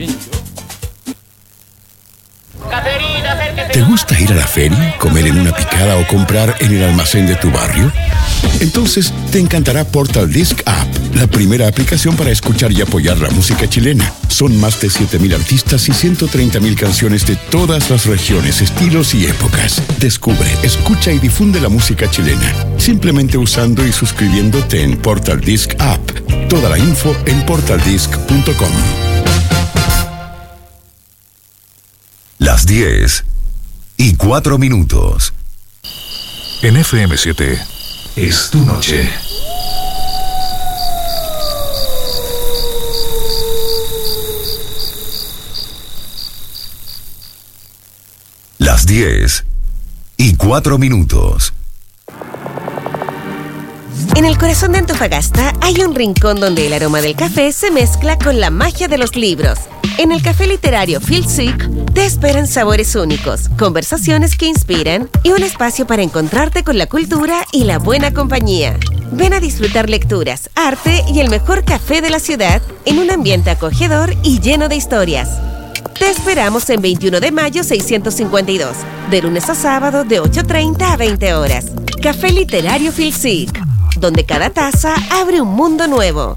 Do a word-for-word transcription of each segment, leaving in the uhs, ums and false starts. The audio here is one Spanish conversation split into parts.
¿Te gusta ir a la feria, comer en una picada o comprar en el almacén de tu barrio? Entonces te encantará Portal Disc App, la primera aplicación para escuchar y apoyar la música chilena. Son más de siete mil artistas y ciento treinta mil canciones de todas las regiones, estilos y épocas. Descubre, escucha y difunde la música chilena, simplemente usando y suscribiéndote en Portal Disc App. Toda la info en portal disc punto com. Las diez y cuatro minutos. En F M siete es tu noche. Las diez y cuatro minutos. En el corazón de Antofagasta hay un rincón donde el aroma del café se mezcla con la magia de los libros. En el café literario Feel Sick te esperan sabores únicos, conversaciones que inspiran y un espacio para encontrarte con la cultura y la buena compañía. Ven a disfrutar lecturas, arte y el mejor café de la ciudad en un ambiente acogedor y lleno de historias. Te esperamos en veintiuno de mayo seiscientos cincuenta y dos, de lunes a sábado de ocho treinta a veinte horas. Café literario Feel Sick, donde cada taza abre un mundo nuevo.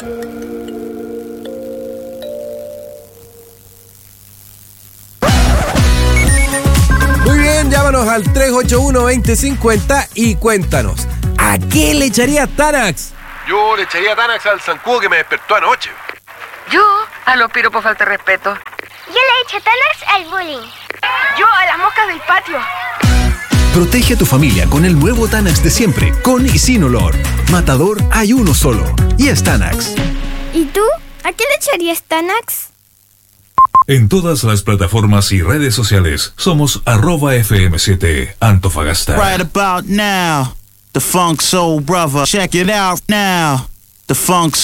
Muy bien, llámanos al tres ocho uno, veinte cincuenta y cuéntanos, ¿a qué le echaría Tanax? Yo le echaría Tanax al zancudo que me despertó anoche. Yo a los piropos falta de respeto. Yo le echo Tanax al bullying. Yo a las moscas del patio. Protege a tu familia con el nuevo Tanax de siempre, con y sin olor. Matador hay uno solo, y es Tanax. ¿Y tú? ¿A qué le echarías Tanax? En todas las plataformas y redes sociales somos arroba F M siete Antofagasta. Right about now, the Funk Soul Brother. Check it out now. The Funk